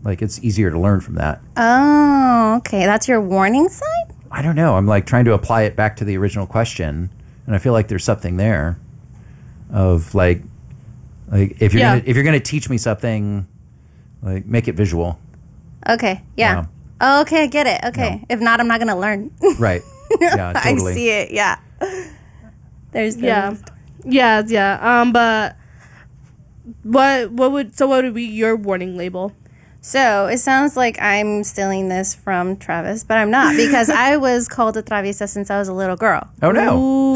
Like, it's easier to learn from that. Oh, okay. That's your warning sign? I don't know. I'm like trying to apply it back to the original question, and I feel like there's something there of like if you're gonna teach me something, like make it visual. Okay. Yeah. Oh, okay, I get it. Okay. If not, I'm not gonna learn. Right. Yeah, totally. I see it. Yeah. There's but what would be your warning label? So it sounds like I'm stealing this from Travis, but I'm not, because I was called a traviesa since I was a little girl. Oh no!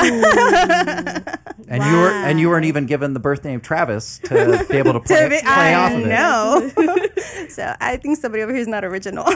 And you weren't even given the birth name Travis to be able to play off of it. No. So I think somebody over here is not original.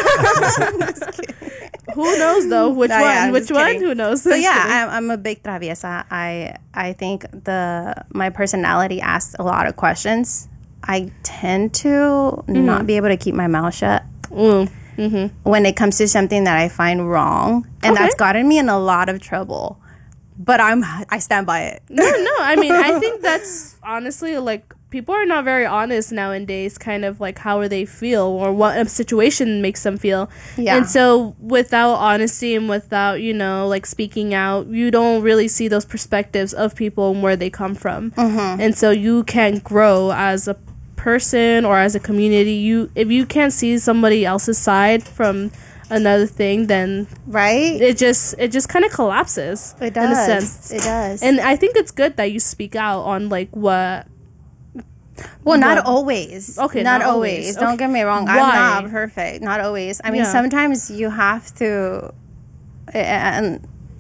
Who knows though? Which one? Yeah, Which one? Who knows? So yeah, I'm a big traviesa. I think my personality asks a lot of questions. I tend to not be able to keep my mouth shut when it comes to something that I find wrong, and that's gotten me in a lot of trouble. But I stand by it. No. I mean, I think that's honestly like people are not very honest nowadays. Kind of like how they feel or what a situation makes them feel. Yeah. And so without honesty and without like speaking out, you don't really see those perspectives of people and where they come from. And so you can't grow as a person or as a community. If you can't see somebody else's side from another thing, then it just kind of collapses. It does. In a sense. It does. And I think it's good that you speak out on like what. Well, not always. Okay, not always. Don't get me wrong. Why? I'm not perfect. Not always. I mean, sometimes you have to, and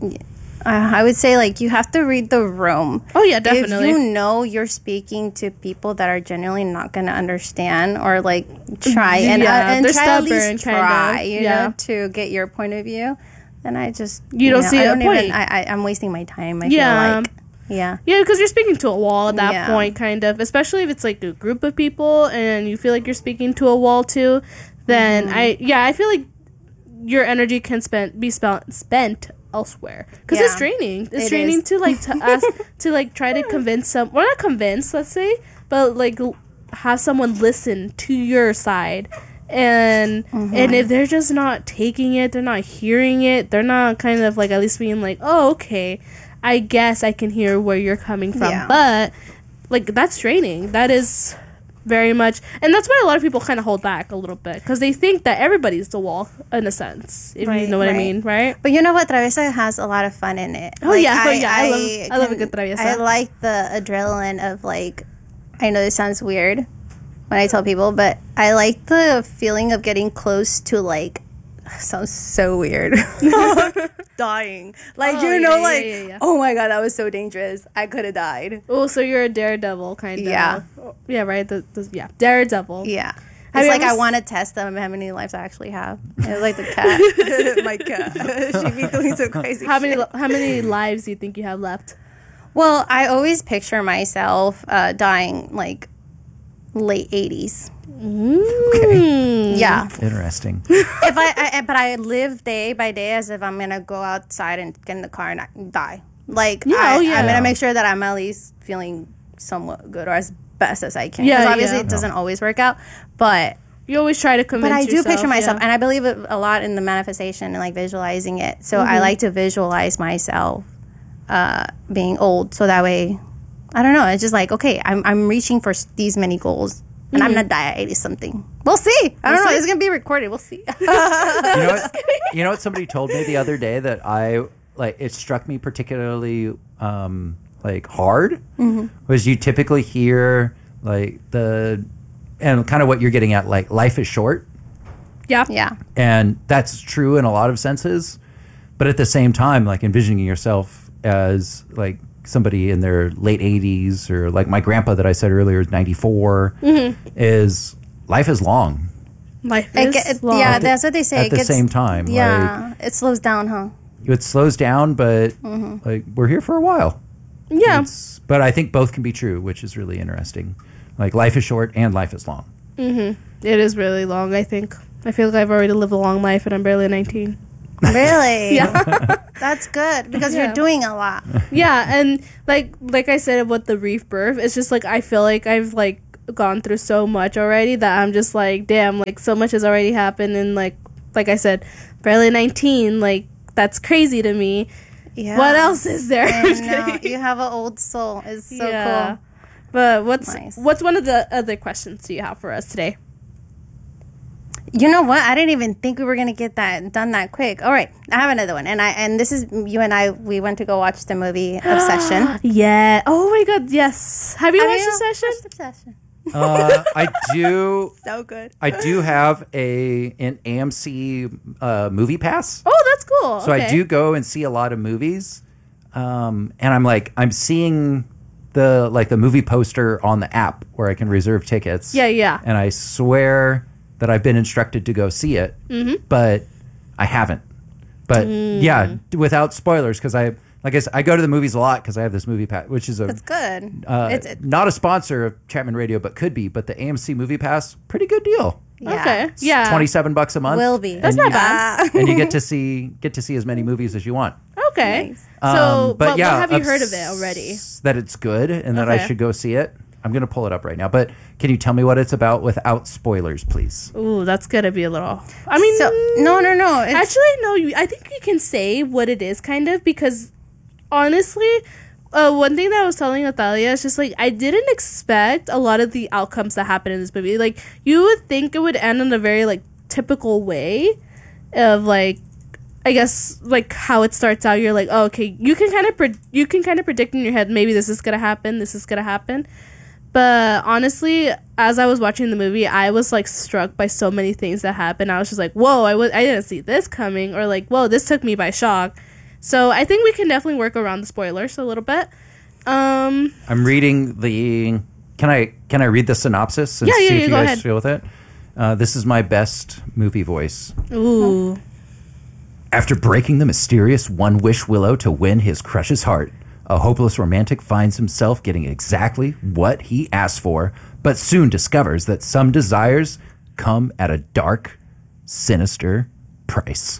I would say like you have to read the room. Oh yeah, definitely. If you know you're speaking to people that are genuinely not going to understand or like try and try at least try, you know, to get your point of view, then I just don't see a point. I'm wasting my time. I feel like. Yeah, because you're speaking to a wall at that point, kind of. Especially if it's like a group of people and you feel like you're speaking to a wall too. Then I feel like your energy can be spent elsewhere because it's draining. It's draining to like to like try to convince not convince, let's say, but like have someone listen to your side. And if they're just not taking it, they're not hearing it, they're not kind of like at least being like, oh, okay, I guess I can hear where you're coming from. But like that's draining. That is very much, and that's why a lot of people kind of hold back a little bit because they think that everybody's the wall in a sense, if you know what I mean, right? But you know what, traviesa has a lot of fun in it. Oh, like, I love a good traviesa. I like the adrenaline of like, I know this sounds weird when I tell people, but I like the feeling of getting close to like, sounds so weird, dying. Like, oh my god, that was so dangerous. I could have died. Oh, so you're a daredevil kind of. Yeah, right. Daredevil. Yeah. It's like I want to test them how many lives I actually have. It's like the cat. My cat. She be doing some crazy How many lives do you think you have left? Well, I always picture myself dying like late 80s. Okay. Yeah. Interesting. But I live day by day as if I'm gonna go outside and get in the car and die. Like I'm gonna make sure that I'm at least feeling somewhat good or as best as I can. Because obviously it doesn't always work out, but you always try to convince yourself. But I do picture myself, and I believe a lot in the manifestation and like visualizing it. So I like to visualize myself being old, so that way, I don't know. It's just like, okay, I'm reaching for these many goals. And I'm gonna die at 80 something. We'll see. I don't know. It's gonna be recorded. We'll see. You know what? Somebody told me the other day that it struck me particularly like hard. Was you typically hear like and kind of what you're getting at, like life is short. Yeah. And that's true in a lot of senses, but at the same time, like envisioning yourself as like somebody in their late 80s, or like my grandpa that I said earlier is 94, is life is long. Life is long. Yeah, that's what they say. At the same time. Yeah, it slows down, huh? It slows down, but like we're here for a while. Yeah. But I think both can be true, which is really interesting. Like life is short and life is long. It is really long, I think. I feel like I've already lived a long life and I'm barely 19. Really? Yeah. That's good because you're doing a lot. Yeah, and like I said with the reef birth, it's just like I feel like I've like gone through so much already that I'm just like, damn, like so much has already happened, and like I said, barely 19, like that's crazy to me. Yeah. What else is there? You have an old soul. It's so cool. But what's Nice. one of the other questions you have for us today? You know what? I didn't even think we were gonna get that done that quick. All right, I have another one, and this is you and I. We went to go watch the movie Obsession. Yeah. Oh my God. Yes. Have you watched Obsession? I do. So good. I do have an AMC movie pass, Oh, that's cool. so I do go and see a lot of movies. And I'm seeing the movie poster on the app where I can reserve tickets. Yeah. And I swear that I've been instructed to go see it, but I haven't. But yeah, without spoilers, because I go to the movies a lot because I have this movie pass, which is That's good. not a sponsor of Chapman Radio, but could be. But the AMC movie pass, pretty good deal. Yeah. Okay. Yeah. $27 a month. Will be. That's not bad. And you get to see as many movies as you want. Okay. Nice. So, but what yeah, have you heard of it already? That it's good and that I Okay. should go see it. I'm going to pull it up right now. But can you tell me what it's about without spoilers, please? Ooh, that's gonna be a little. I mean, So no. It's, actually, no. I think you can say what it is, kind of, because honestly, one thing that I was telling Natalia is just like I didn't expect a lot of the outcomes that happen in this movie. Like you would think it would end in a very like typical way of like. I guess like how it starts out, you're like, oh, okay, you can kind of predict in your head maybe this is gonna happen, But honestly, as I was watching the movie, I was like struck by so many things that happened. I was just like, whoa, I didn't see this coming, or like, whoa, this took me by shock. So I think we can definitely work around the spoilers a little bit. I'm reading the. Can I read the synopsis and see if you go guys ahead. feel with it? This is my best movie voice. Ooh. After breaking the mysterious One Wish Willow to win his crush's heart, a hopeless romantic finds himself getting exactly what he asked for, but soon discovers that some desires come at a dark, sinister price.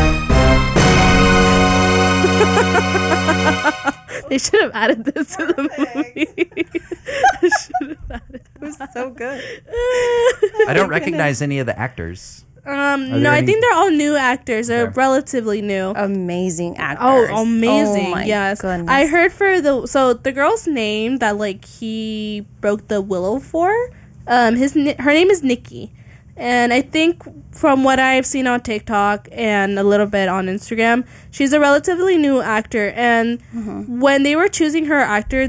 They should have added this to the movie. They should have added. it was so good. I don't recognize any of the actors. No, there I any- think they're all new actors. They're Okay. relatively new. Amazing actors. Oh, amazing! Oh my Yes, goodness. I heard the girl's name that like he broke the willow for. Her name is Nikki, and I think from what I've seen on TikTok and a little bit on Instagram, she's a relatively new actor. And when they were choosing her actor,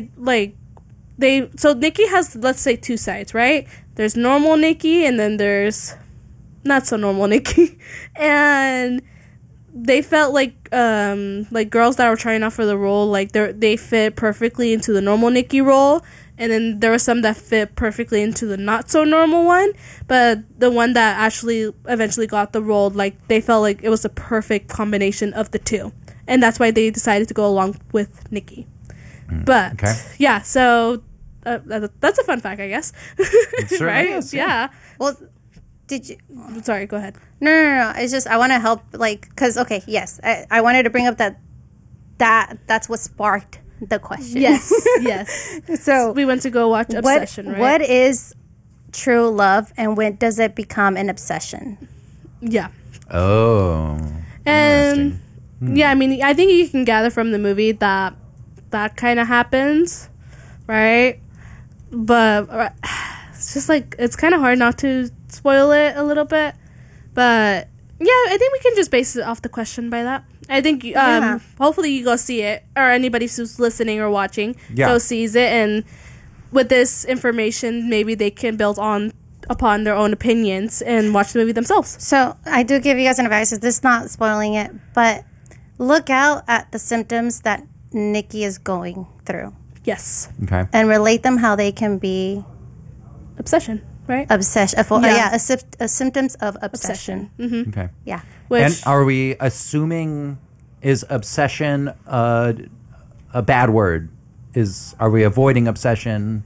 so Nikki has, let's say, two sides, right? There's normal Nikki, and then there's not so normal Nikki. And they felt like girls that were trying out for the role, like they fit perfectly into the normal Nikki role, and then there were some that fit perfectly into the not so normal one. But the one that actually eventually got the role, like they felt like it was a perfect combination of the two, and that's why they decided to go along with Nikki. But okay. yeah, so that's a fun fact, I guess. certainly Right? is, Yeah. Well, did you? Sorry, go ahead. No. It's just I want to help, like, because okay, yes, I wanted to bring up that's what sparked the question. Yes, yes. So We went to go watch Obsession, right? What is true love, and when does it become an obsession? Yeah. Oh. And yeah, I mean, I think you can gather from the movie that kind of happens, right? But it's just like, it's kind of hard not to spoil it a little bit. But yeah, I think we can just base it off the question by that. I think Yeah. hopefully you go see it, or anybody who's listening or watching Yeah. go sees it, and with this information, maybe they can build upon their own opinions and watch the movie themselves. So I do give you guys an advice. This is not spoiling it, but look out at the symptoms that Nikki is going through Yes, Okay. and relate them how they can be obsession, right? obsession. Yeah. Symptoms of obsession. Mm-hmm. Okay. Yeah. Which And are we assuming, is obsession a bad word? Are we avoiding obsession?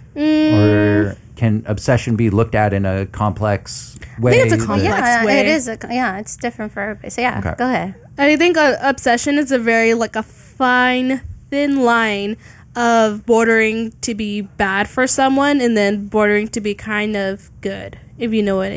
Or can obsession be looked at in a complex way? it's a complex Yeah, way. it is. It's different for everybody. So yeah, Okay. go ahead. I think obsession is a very like a fine, thin line of bordering to be bad for someone and then bordering to be kind of good, if you know what